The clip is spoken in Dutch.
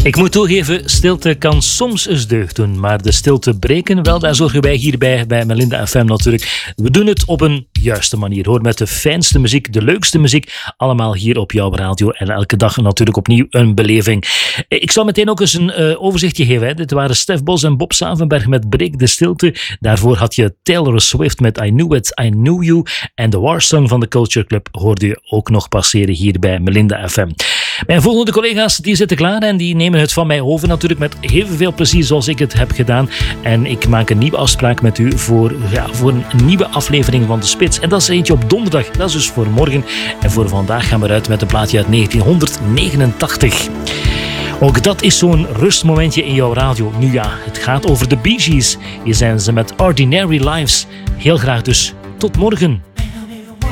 Ik moet toegeven, stilte kan soms eens deugd doen, maar de stilte breken, wel, daar zorgen wij hierbij bij Melinda FM natuurlijk. We doen het op een juiste manier, hoor, met de fijnste muziek, de leukste muziek, allemaal hier op jouw radio en elke dag natuurlijk opnieuw een beleving. Ik zal meteen ook eens een overzichtje geven. Hè. Dit waren Stef Bos en Bob Savenberg met Breek de Stilte. Daarvoor had je Taylor Swift met I Knew It, I Knew You. En de Warsong van de Culture Club hoorde je ook nog passeren hier bij Melinda FM. Mijn volgende collega's die zitten klaar en die nemen het van mij over natuurlijk met heel veel plezier zoals ik het heb gedaan. En ik maak een nieuwe afspraak met u voor een nieuwe aflevering van De Spits. En dat is eentje op donderdag, dat is dus voor morgen. En voor vandaag gaan we eruit met een plaatje uit 1989. Ook dat is zo'n rustmomentje in jouw radio. Nu ja, het gaat over de Bee Gees. Hier zijn ze met Ordinary Lives. Heel graag dus tot morgen.